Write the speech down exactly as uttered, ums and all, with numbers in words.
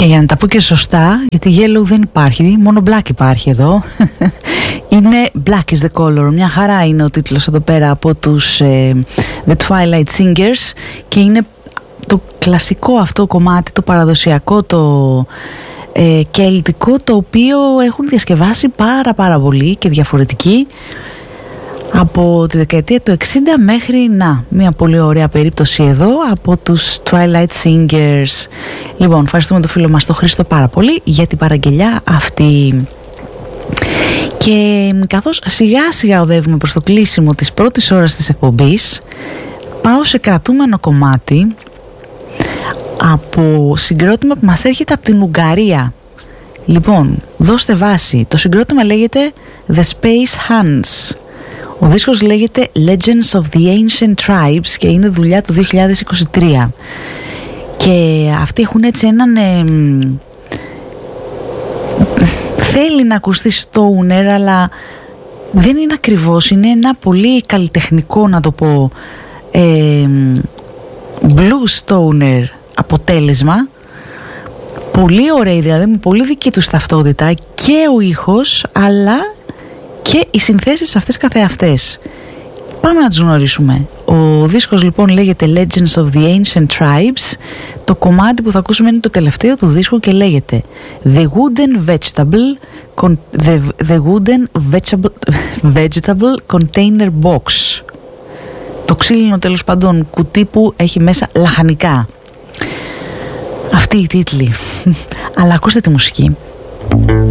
για να τα πω και σωστά, γιατί yellow δεν υπάρχει, μόνο black υπάρχει εδώ. Είναι Black is the color. Μια χαρά είναι ο τίτλος εδώ πέρα από τους ε, The Twilight Singers και είναι το κλασικό αυτό κομμάτι, το παραδοσιακό, το ε, κελτικό, το οποίο έχουν διασκευάσει πάρα πάρα πολύ και διαφορετικοί από τη δεκαετία του εξήντα μέχρι να, μια πολύ ωραία περίπτωση εδώ από τους Twilight Singers. Λοιπόν, ευχαριστούμε τον φίλο μας τον Χρήστο πάρα πολύ για την παραγγελιά αυτή. Και καθώς σιγά σιγά οδεύουμε προς το κλείσιμο της πρώτης ώρας της εκπομπής, πάω σε κρατούμενο κομμάτι από συγκρότημα που μας έρχεται από την Ουγγαρία. Λοιπόν, δώστε βάση. Το συγκρότημα λέγεται The Space Hands. Ο δίσκος λέγεται Legends of the Ancient Tribes και είναι δουλειά του δύο χιλιάδες είκοσι τρία. Και αυτοί έχουν έτσι έναν... Ε, θέλει να ακουστεί stoner, αλλά δεν είναι ακριβώς. Είναι ένα πολύ καλλιτεχνικό, να το πω, ε, blues stoner αποτέλεσμα. Πολύ ωραία, δηλαδή με πολύ δική του ταυτότητα και ο ήχος, αλλά και οι συνθέσεις αυτές καθεαυτές. Πάμε να τους γνωρίσουμε. Ο δίσκος λοιπόν λέγεται Legends of the Ancient Tribes. Το κομμάτι που θα ακούσουμε είναι το τελευταίο του δίσκου και λέγεται The Wooden Vegetable The, the Wooden Vegetable, Vegetable Container Box. Το ξύλινο τέλος πάντων κουτί που έχει μέσα λαχανικά. Αυτή η τίτλη. Αλλά ακούστε τη μουσική.